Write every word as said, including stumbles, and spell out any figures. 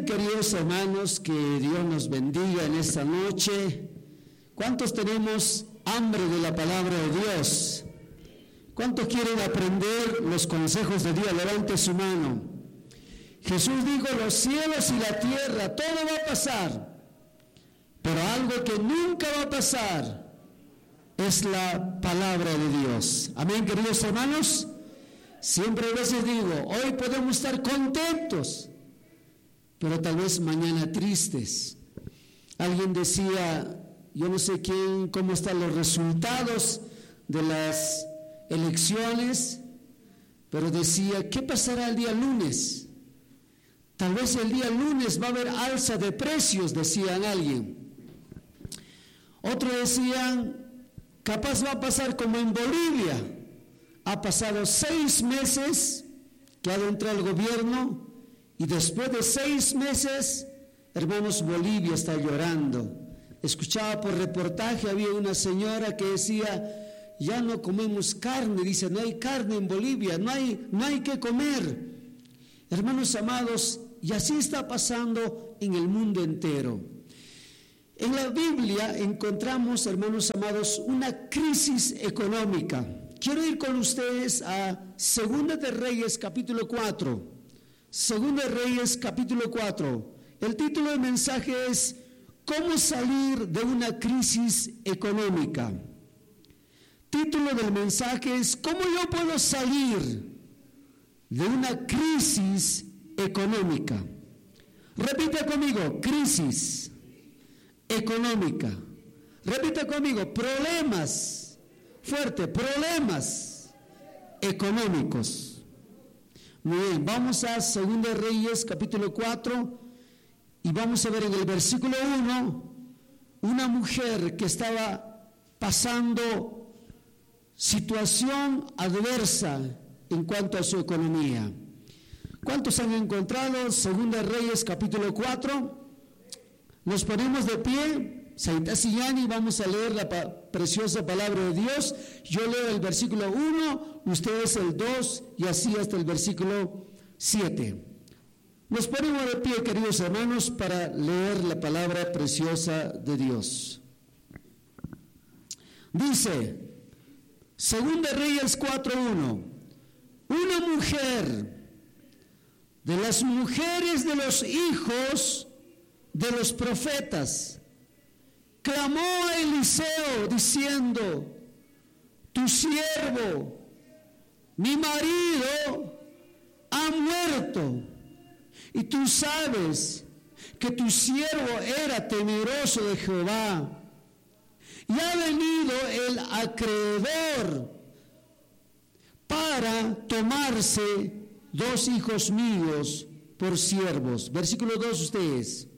Bien, queridos hermanos, que Dios nos bendiga en esta noche. ¿Cuántos tenemos hambre de la palabra de Dios? ¿Cuántos quieren aprender los consejos de Dios? Levante su mano. Jesús dijo, los cielos y la tierra, todo va a pasar, pero algo que nunca va a pasar es la palabra de Dios. Amén, queridos hermanos. Siempre a veces digo, hoy podemos estar contentos, pero tal vez mañana tristes. Alguien decía, yo no sé quién, cómo están los resultados de las elecciones, pero decía, ¿qué pasará el día lunes? Tal vez el día lunes va a haber alza de precios, decían alguien. Otros decían, capaz va a pasar como en Bolivia. Ha pasado seis meses que ha de entrar el gobierno y después de seis meses, hermanos, Bolivia está llorando. Escuchaba por reportaje, había una señora que decía, ya no comemos carne, dice, no hay carne en Bolivia, no hay, no hay que comer. Hermanos amados, y así está pasando en el mundo entero. En la Biblia encontramos, hermanos amados, una crisis económica. Quiero ir con ustedes a Segunda de Reyes, capítulo cuatro. Segunda de Reyes, capítulo cuatro. El título del mensaje es ¿Cómo salir de una crisis económica? Título del mensaje es ¿Cómo yo puedo salir de una crisis económica? Repita conmigo, crisis económica. Repita conmigo, problemas, fuerte, problemas económicos. Muy bien, vamos a Segunda de Reyes, capítulo cuatro, y vamos a ver en el versículo uno, una mujer que estaba pasando situación adversa en cuanto a su economía. ¿Cuántos han encontrado Segunda de Reyes, capítulo cuatro? Nos ponemos de pie, Saint Sillani, vamos a leer la pa- preciosa palabra de Dios. Yo leo el versículo uno, ustedes el dos y así hasta el versículo siete. Nos ponemos de pie, queridos hermanos, para leer la palabra preciosa de Dios. Dice, Segunda de Reyes cuatro uno, una mujer de las mujeres de los hijos de los profetas clamó a Eliseo diciendo, tu siervo, mi marido, ha muerto, y tú sabes que tu siervo era temeroso de Jehová, y ha venido el acreedor para tomarse dos hijos míos por siervos. Versículo dos ustedes.